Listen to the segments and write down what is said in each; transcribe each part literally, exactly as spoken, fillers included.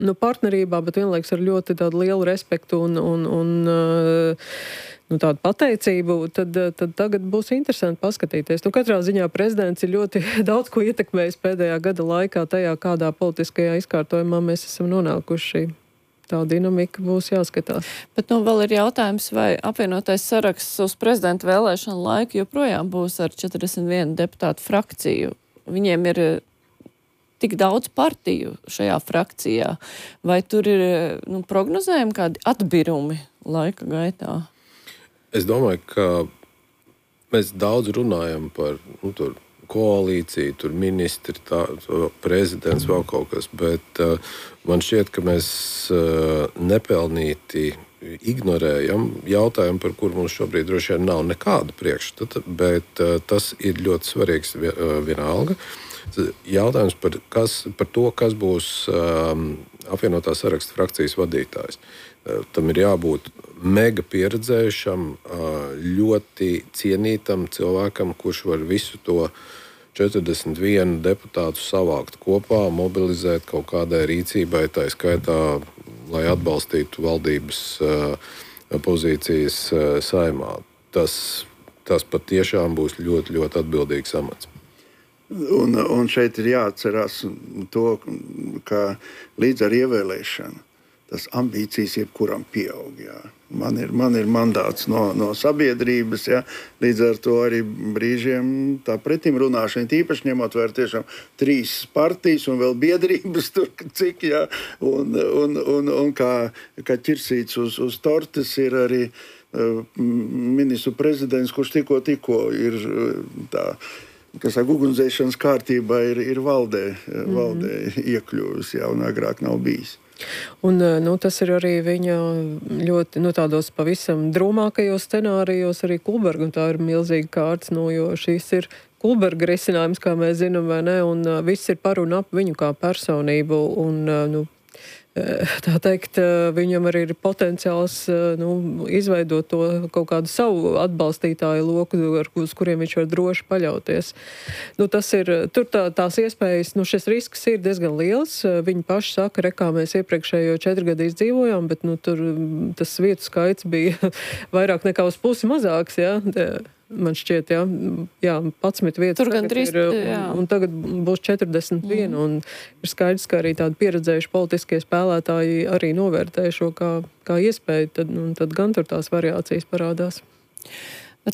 nu, partnerībā, bet vienlaiks ar ļoti tādu lielu respektu un, un, un nu, tādu pateicību, tad, tad tagad būs interesanti paskatīties. Nu, katrā ziņā prezidents ir ļoti daudz ko ietekmējis pēdējā gada laikā tajā, kādā politiskajā izkārtojumā mēs esam nonākuši. Tā dinamika būs jāskatās. Bet nu vēl ir jautājums, vai apvienotais saraksts uz prezidenta vēlēšanu laiku joprojām būs ar četrdesmit vienu deputātu frakciju. Viņiem ir tik daudz partiju šajā frakcijā, vai tur ir nu, prognozējumi kādi atbirumi laika gaitā? Es domāju, ka mēs daudz runājam par nu, tur, koalīciju, tur ministri, tā, prezidents, vēl kaut kas, bet uh, man šķiet, ka mēs uh, nepelnīti ignorējam jautājumu, par kur mums šobrīd droši vien nav nekāda priekšstata, bet uh, tas ir ļoti svarīgs vienalga. Jautājums par, kas, par to, kas būs um, apvienotā saraksta frakcijas vadītājs. Uh, tam ir jābūt mega pieredzējušam, uh, ļoti cienītam cilvēkam, kurš var visu to četrdesmit vienu deputātu savākt kopā, mobilizēt kaut kādai rīcībai, tā skaitā, lai atbalstītu valdības uh, pozīcijas uh, saimā. Tas, tas patiešām būs ļoti, ļoti atbildīgs amats. Un, un šeit ir jāatcerās to, ka līdz ar ievēlēšanu tas ambīcijas jebkuram pieaug. Jā. Man ir, man ir mandāts no, no sabiedrības, jā. Līdz ar to arī brīžiem tā pretim runāšana, tīpaši ņemot vērā tiešām trīs partijas un vēl biedrības tur, cik, jā. Un, un, un, un kā, kā ķirsīts uz, uz tortes ir arī uh, ministru prezidents, kurš tikko, tikko ir uh, tā, kas ar ugunsdzēšanas kārtībā ir, ir valdē, mm-hmm. valdē iekļuvis, jā, un agrāk nav bijis. Un nu, tas ir arī viņa ļoti nu, tādos pavisam drūmākajos scenārijos arī Kulberga, un tā ir milzīga kārts, nu, jo šīs ir Kulberga risinājums, kā mēs zinām, vai ne, un uh, viss ir par un ap viņu kā personību, un, uh, nu, tā teikt, viņam arī ir potenciāls nu, izveidot to kaut kādu savu atbalstītāju loku, ar, uz kuriem viņš var droši paļauties. Nu, tas ir, tur tā, tās iespējas, nu, šis risks ir diezgan liels. Viņi paši saka, re, kā mēs iepriekšējo četru gadu izdzīvojām, bet nu, tur tas vietu skaits bija vairāk nekā uz pusi mazāks, jā. Man šķiet, jā, jā padsmit vietas. Tur gan trīs, ir, un, un tagad būs četrdesmit viena, mm. un ir skaidrs, ka arī tādi pieredzējuši politiskie spēlētāji arī novērtē šo kā, kā iespēju, tad, un tad gan tur tās variācijas parādās. Bet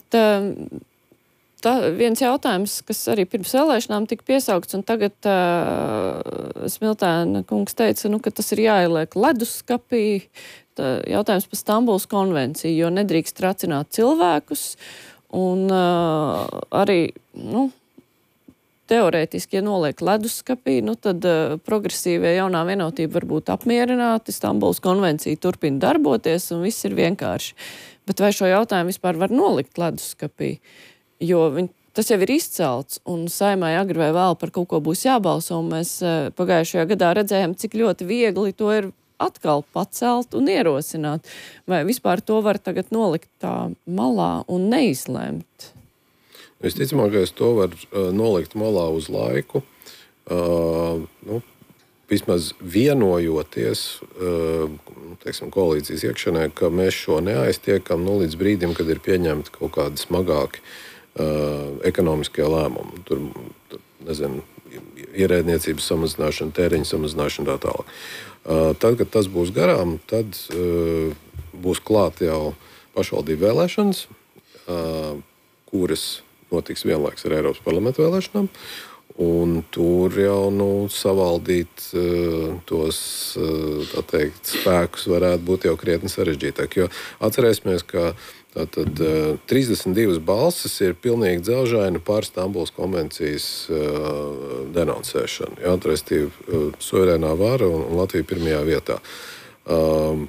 tā viens jautājums, kas arī pirms vēlēšanām tika piesaukts, un tagad uh, Smiltēna kungs teica, nu, ka tas ir jāieliek leduskapī, tā, jautājums par Stambulas konvenciju, jo nedrīkst tracināt cilvēkus. Un uh, arī, nu, teorētiski, ja noliek leduskapī, nu, tad uh, progresīvie jaunā vienotība var būt apmierināti, Stambulas konvencija turpina darboties un viss ir vienkārši. Bet vai šo jautājumu vispār var nolikt leduskapī? Jo viņ, tas jau ir izcelts un saimai agri vai vēl par kaut ko būs jābalso, un mēs uh, pagājušajā gadā redzējām, cik ļoti viegli to ir atkal pacelt un ierosināt. Vai vispār to var tagad nolikt tā malā un neizlemt? Visticamākais to var uh, nolikt malā uz laiku. Uh, nu, vismaz vienojoties uh, teiksim, koalīcijas iekšanē, ka mēs šo neaiztiekam nu, līdz brīdim, kad ir pieņemti kaut kādi smagāki uh, ekonomiskie lēmumi. Tur, tur nezinu, ierēdniecības samazināšana, tēriņa samazināšana tā tālāk. Uh, tad, kad tas būs garām, tad uh, būs klāt jau pašvaldību vēlēšanas, uh, kuras notiks vienlaiks ar Eiropas parlamentu vēlēšanām. Un tur jau nu, savaldīt uh, tos uh, tā teikt, spēkus varētu būt jau krietni sarežģītāk. Jo atcerēsimies, ka tātad, uh, trīsdesmit divas balsis ir pilnīgi dzelžaini par Stambulas konvencijas uh, denonsēšanu. Jā, restīvi, uh, suverēnā vara un, un Latvija pirmajā vietā. Uh,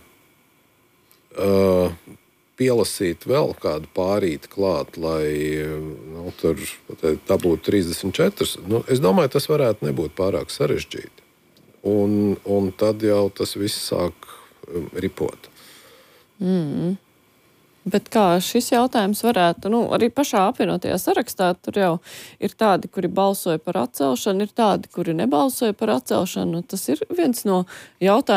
uh, Pielasīt vēl kādu pārīti klāt, lai nu, tur tā būtu trīsdesmit četri. Nu, es domāju, tas varētu nebūt pārāk sarežģīti. Un, un tad jau tas viss sāk um, ripot. Mm. Bet kā šis jautājums varētu, nu, arī pašā apvienotajā sarakstā, tur jau ir tādi, kuri balsoja par atcelšanu, ir tādi, kuri nebalsoja par atcelšanu. Tas ir viens no jautājumiem.